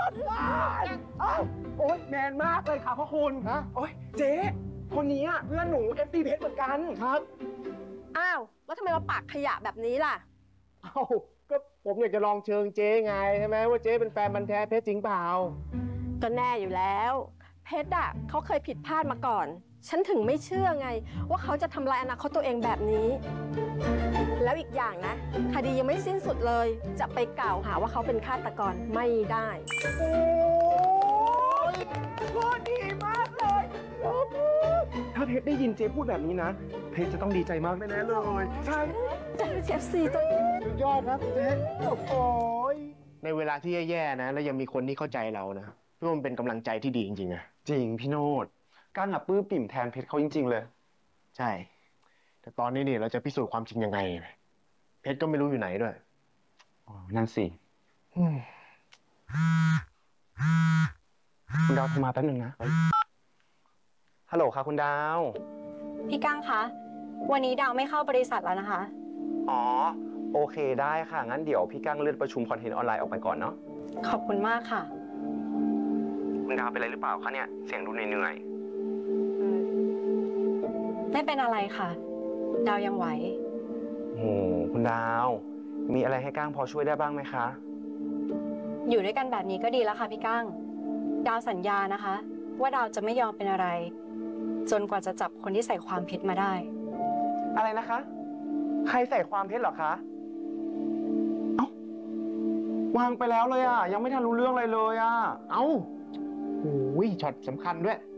โอ๊ยแมนมากเลยค่ะพ่อคุณฮะโอ๊ยเจ๊คนนี้เพื่อนหนูเอฟซีเพชรเหมือนกันครับอ้าวแล้วทำไมมาปากขยะแบบนี้ล่ะเอ้าก็ผมอยากจะลองเชิงเจ๊ไงใช่ไหมว่าเจ๊เป็นแฟนมันธุ์แท้เพชรจริงเปล่าก็แน่อยู่แล้ว เพชรเขาเคยผิดพลาดมาก่อน ฉันถึงไม่เชื่อไง ว่าเขาจะทำลายอนาคตตัวเองแบบนี้ แล้วอีกอย่างนะคดียังไม่สิ้นสุดเลย จะไปกล่าวหาว่าเขาเป็นฆาตกรไม่ได้โอ้ยโคตรดีมากเลยถ้าเพชรได้ยินเจ๊พูดแบบนี้นะ เพชรจะต้องดีใจมากแน่ๆเลยใช่จะเป็นเอฟซีตัวเองสุดยอดครับเจ๊โอ้ยในเวลาที่แย่ๆนะแล้วยังมีคนที่เข้าใจเรานะพี่ว่ามันเป็นกำลังใจที่ดีจริงๆนะจริงพี่โนดกั้งปลื้มปิ่มแทนเพชรเขาจริงๆเลยใช่แต่ตอนนี้เนี่ยเราจะพิสูจน์ความจริงยังไงเพชรก็ไม่รู้อยู่ไหนด้วยอ๋อนั่นสิคุณดาวโทรมาแป๊บนึงนะฮัลโหลค่ะคุณดาวพี่ก้างคะ วันนี้ดาวไม่เข้าบริษัทแล้วนะคะอ๋อโอเคได้ค่ะงั้นเดี๋ยวพี่กั้งเลื่อนประชุมคอนเทนต์ออนไลน์ออกไปก่อนเนาะขอบคุณมากค่ะคุณดาวเป็นอะไรหรือเปล่าคะเนี่ยเสียงดูเหนื่อยไม่เป็นอะไรค่ะ ดาวยังไหวๆโอ้คุณดาวมีอะไรให้กั้งพอช่วยได้บ้างไหมคะอยู่ด้วยกันแบบนี้ก็ดีแล้วค่ะพี่ก้าง ดาวสัญญานะคะ ว่าดาวจะไม่ยอมเป็นอะไร จนกว่าจะจับคนที่ใส่ความผิดมาได้อะไรนะคะ ใครใส่ความเท็จเหรอคะเอ้าวางไปแล้วเลยอ่ะยังไม่ทันรู้เรื่องอะไรเลยอ่ะเอ้าโอ้ยช็อตสำคัญด้วย